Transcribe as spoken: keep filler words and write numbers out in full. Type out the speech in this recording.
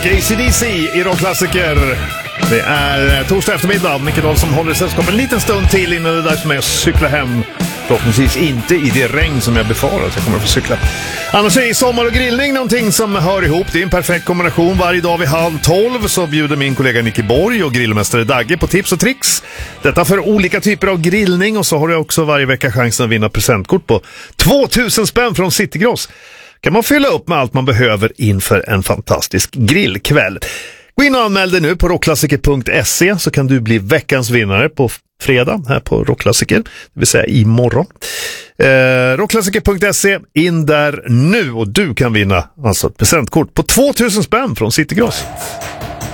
A C D C i rockklassiker. Det är torsdag eftermiddag. Micke Dahl som håller sällskap en liten stund till innan det är dags för mig att cykla hem. Förhoppningsvis inte i det regn som jag befarar att jag kommer att få cykla. Annars är sommar och grillning någonting som hör ihop. Det är en perfekt kombination. Varje dag vid halv tolv så bjuder min kollega Nicky Borg och grillmästare Dagge på tips och tricks. Detta för olika typer av grillning, och så har du också varje vecka chansen att vinna presentkort på tvåtusen spänn från Citygross. Kan man fylla upp med allt man behöver inför en fantastisk grillkväll. Gå in och anmäl dig nu på rockklassiker punkt se så kan du bli veckans vinnare på fredag här på Rockklassiker, det vill säga imorgon. Eh, rockklassiker punkt se, in där nu och du kan vinna alltså ett presentkort på tvåtusen spänn från Citygross.